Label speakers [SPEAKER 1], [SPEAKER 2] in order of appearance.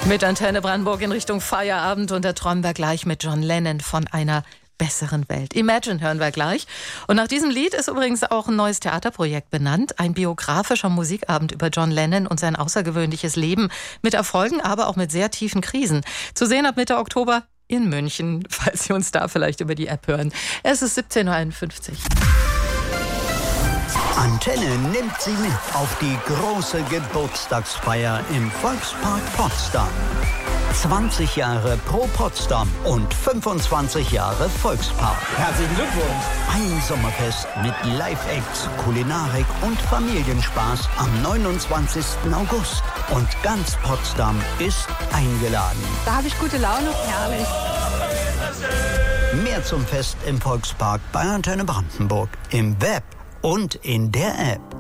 [SPEAKER 1] Mit Antenne Brandenburg in Richtung Feierabend und da träumen wir gleich mit John Lennon von einer besseren Welt. Imagine hören wir gleich. Und nach diesem Lied ist übrigens auch ein neues Theaterprojekt benannt. Ein biografischer Musikabend über John Lennon und sein außergewöhnliches Leben. Mit Erfolgen, aber auch mit sehr tiefen Krisen. Zu sehen ab Mitte Oktober in München, falls Sie uns da vielleicht über die App hören. Es ist 17:51 Uhr.
[SPEAKER 2] Antenne nimmt Sie mit auf die große Geburtstagsfeier im Volkspark Potsdam. 20 Jahre Pro Potsdam und 25 Jahre Volkspark.
[SPEAKER 3] Herzlichen Glückwunsch!
[SPEAKER 2] Ein Sommerfest mit Live-Acts, Kulinarik und Familienspaß am 29. August. Und ganz Potsdam ist eingeladen.
[SPEAKER 4] Da habe ich gute Laune. Herrlich.
[SPEAKER 2] Mehr zum Fest im Volkspark bei Antenne Brandenburg. Im Web und in der App.